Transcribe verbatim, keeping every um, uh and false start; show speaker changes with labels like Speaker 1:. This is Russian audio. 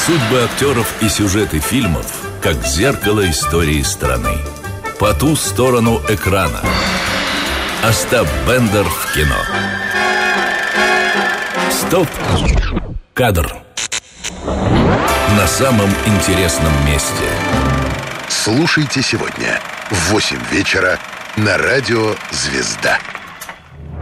Speaker 1: Судьбы актеров и сюжеты фильмов, как зеркало истории страны. По ту сторону экрана. Остап Бендер в кино. Стоп! Кадр. На самом интересном месте.
Speaker 2: Слушайте сегодня в восемь вечера на радио «Звезда».